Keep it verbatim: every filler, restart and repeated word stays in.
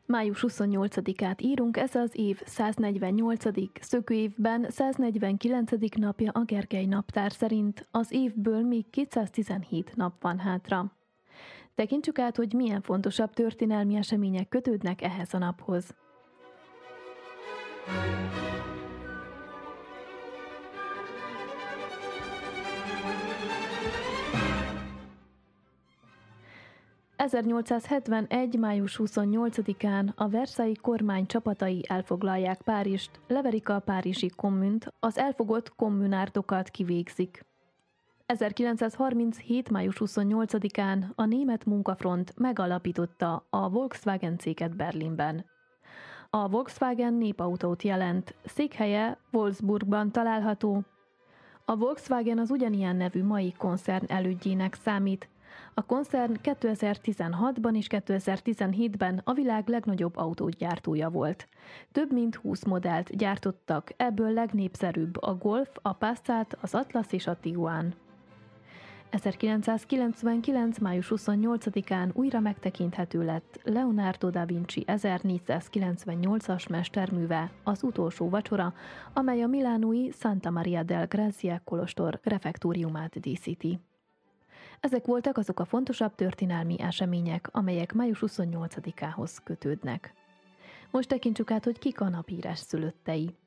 Május huszonnyolcadikát írunk, ez az év száznegyvennyolcadik szökőévben száznegyvenkilencedik napja a Gergely naptár szerint, az évből még kétszáztizenhét nap van hátra. Tekintsük át, hogy milyen fontosabb történelmi események kötődnek ehhez a naphoz. ezernyolcszázhetvenegy. május huszonnyolcadikán a Versailles kormány csapatai elfoglalják Párizst, leverik a párizsi kommunt, az elfogott kommunárdokat kivégzik. ezerkilencszázharminchét. május huszonnyolcadikán a német munkafront megalapította a Volkswagen céget Berlinben. A Volkswagen népautót jelent, székhelye Wolfsburgban található. A Volkswagen az ugyanilyen nevű mai koncern elődjének számít. A koncern kétezer-tizenhatban és kétezer-tizenhétben a világ legnagyobb autógyártója volt. Több mint húsz modellt gyártottak, ebből legnépszerűbb a Golf, a Passat, az Atlas és a Tiguan. ezerkilencszázkilencvenkilenc. május huszonnyolcadikán újra megtekinthető lett Leonardo da Vinci ezernégyszázkilencvennyolcas mesterműve, Az utolsó vacsora, amely a milánói Santa Maria del Grazie kolostor refektóriumát díszíti. Ezek voltak azok a fontosabb történelmi események, amelyek május huszonnyolcadikához kötődnek. Most tekintsük át, hogy kik a napírás szülöttei.